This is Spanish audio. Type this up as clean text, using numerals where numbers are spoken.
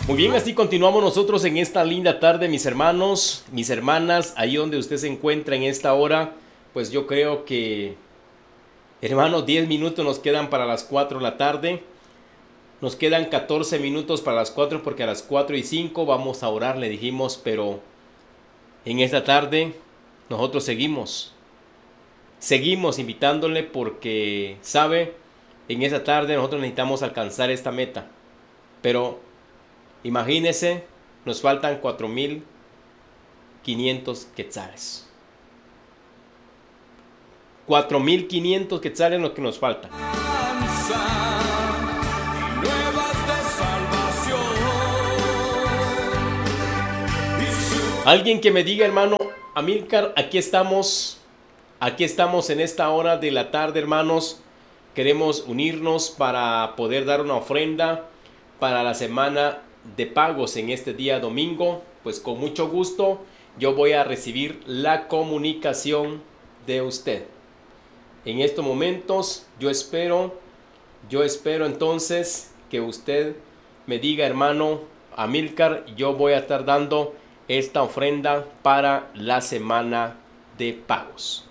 Muy bien, así continuamos nosotros en esta linda tarde, mis hermanos, mis hermanas, ahí donde usted se encuentra en esta hora. Pues yo creo que, hermanos, 10 minutos nos quedan para las 4 de la tarde. Nos quedan 14 minutos para las 4 porque a las 4 y 5 vamos a orar, le dijimos, pero en esta tarde nosotros seguimos invitándole porque, sabe, en esta tarde nosotros necesitamos alcanzar esta meta. Pero imagínese, nos faltan 4,500 quetzales. 4,500 quetzales es lo que nos falta. Alguien que me diga, hermano Amílcar, aquí estamos en esta hora de la tarde, hermanos. Queremos unirnos para poder dar una ofrenda para la semana de pagos en este día domingo. Pues con mucho gusto yo voy a recibir la comunicación de usted. En estos momentos yo espero entonces que usted me diga, hermano Amílcar, yo voy a estar dando esta ofrenda para la semana de pagos.